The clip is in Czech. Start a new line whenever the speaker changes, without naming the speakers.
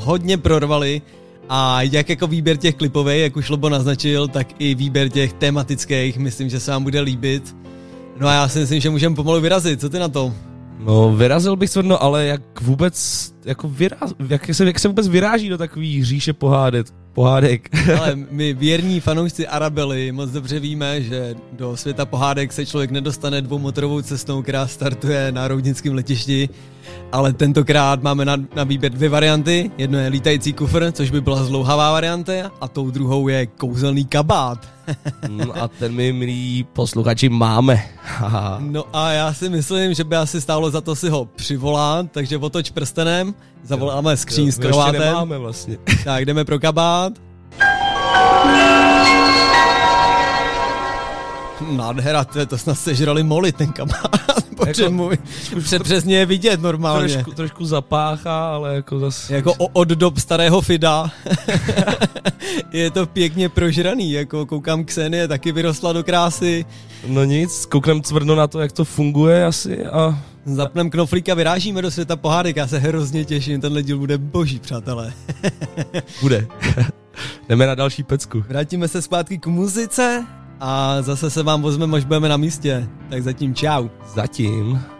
hodně prorvali a jak jako výběr těch klipových, jak už Lobo naznačil, tak i výběr těch tematických, myslím, že se vám bude líbit. No a já si myslím, že můžeme pomalu vyrazit, co ty na to?
No, vyrazil bych tvrdno, ale jak vůbec, jako jak se vůbec vyráží do takových říše pohádek.
Ale my věrní fanoušci Arabely moc dobře víme, že do světa pohádek se člověk nedostane dvoumotorovou cestou, která startuje na roudnickém letišti, ale tentokrát máme na výběr 2 varianty. Jedno je lítající kufr, což by byla zlouhavá varianta, a tou druhou je kouzelný kabát.
A ten my, milí posluchači, máme.
No a já si myslím, že by asi stálo za to si ho přivolat, takže otoč prstenem, zavoláme skříň s kabátem.
Ještě nemáme vlastně.
Tak jdeme pro kabát. Nádhera, to snad sežrali moly ten kabát. Přesně je vidět normálně.
Trošku zapáchá, ale jako zase...
Jako od dob starého Fida. Je to pěkně prožraný, jako koukám, Ksenie taky vyrostla do krásy.
No nic, kouknem tvrdno na to, jak to funguje asi a...
Zapnem knoflík a vyrážíme do světa pohádek, já se hrozně těším, tenhle díl bude boží, přátelé.
Bude. Jdeme na další pecku.
Vrátíme se zpátky k muzice a zase se vám vozmeme, až budeme na místě. Tak zatím čau.
Zatím.